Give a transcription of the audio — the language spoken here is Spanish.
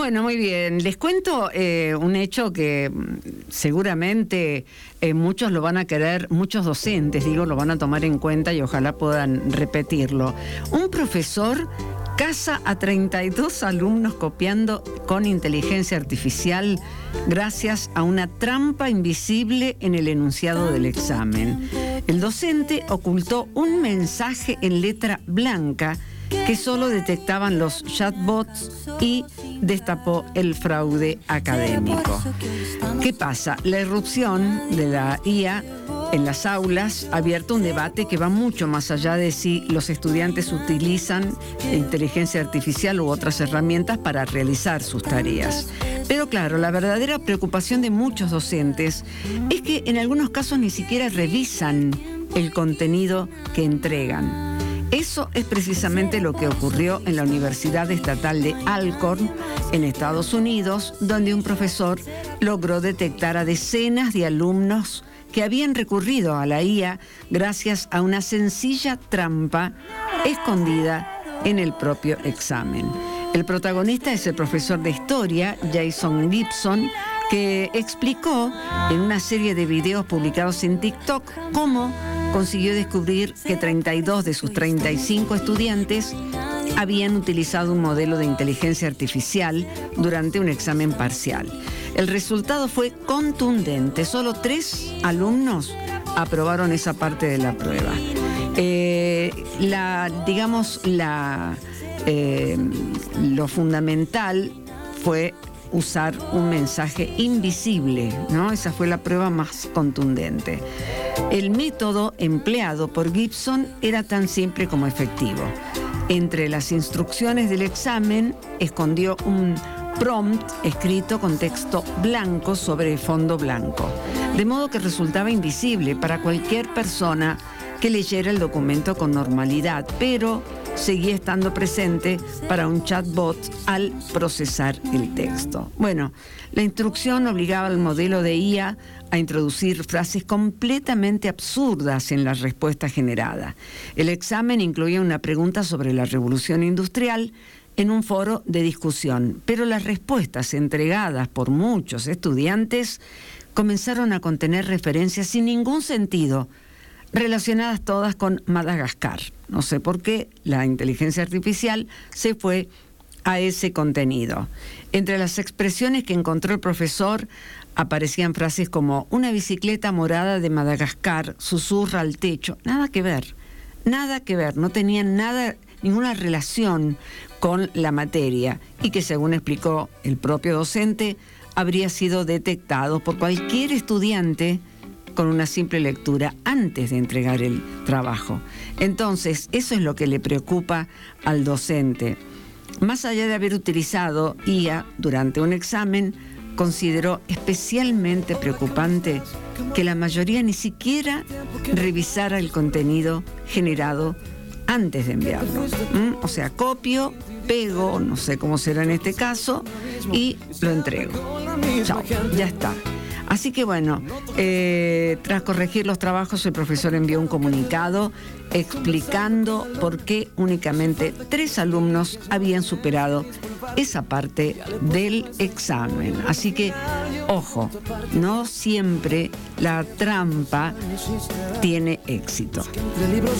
Bueno, muy bien. Les cuento un hecho que seguramente muchos lo van a querer, muchos docentes, lo van a tomar en cuenta y ojalá puedan repetirlo. Un profesor caza a 32 alumnos copiando con inteligencia artificial gracias a una trampa invisible en el enunciado del examen. El docente ocultó un mensaje en letra blanca que solo detectaban los chatbots y destapó el fraude académico. ¿Qué pasa? La irrupción de la IA en las aulas ha abierto un debate que va mucho más allá de si los estudiantes utilizan inteligencia artificial u otras herramientas para realizar sus tareas. Pero claro, la verdadera preocupación de muchos docentes es que en algunos casos ni siquiera revisan el contenido que entregan. Eso es precisamente lo que ocurrió en la Universidad Estatal de Alcorn, en Estados Unidos, donde un profesor logró detectar a decenas de alumnos que habían recurrido a la IA gracias a una sencilla trampa escondida en el propio examen. El protagonista es el profesor de historia, Jason Gibson, que explicó en una serie de videos publicados en TikTok cómo consiguió descubrir que 32 de sus 35 estudiantes habían utilizado un modelo de inteligencia artificial durante un examen parcial. El resultado fue contundente. Solo 3 alumnos aprobaron esa parte de la prueba. Lo fundamental fue usar un mensaje invisible, ¿no? Esa fue la prueba más contundente. El método empleado por Gibson era tan simple como efectivo. Entre las instrucciones del examen escondió un prompt escrito con texto blanco sobre fondo blanco, de modo que resultaba invisible para cualquier persona que leyera el documento con normalidad, pero seguía estando presente para un chatbot al procesar el texto. Bueno, la instrucción obligaba al modelo de IA a introducir frases completamente absurdas en la respuesta generada. El examen incluía una pregunta sobre la revolución industrial en un foro de discusión, pero las respuestas entregadas por muchos estudiantes comenzaron a contener referencias sin ningún sentido, relacionadas todas con Madagascar. No sé por qué la inteligencia artificial se fue a ese contenido. Entre las expresiones que encontró el profesor aparecían frases como una bicicleta morada de Madagascar susurra al techo. Nada que ver, no tenían ninguna relación con la materia y que, según explicó el propio docente, habría sido detectado por cualquier estudiante con una simple lectura antes de entregar el trabajo. Entonces, eso es lo que le preocupa al docente. Más allá de haber utilizado IA durante un examen, consideró especialmente preocupante que la mayoría ni siquiera revisara el contenido generado antes de enviarlo. O sea, copio, pego, no sé cómo será en este caso, y lo entrego. Chao, ya está. Así que bueno, tras corregir los trabajos, el profesor envió un comunicado explicando por qué únicamente 3 alumnos habían superado esa parte del examen. Así que, ojo, no siempre la trampa tiene éxito.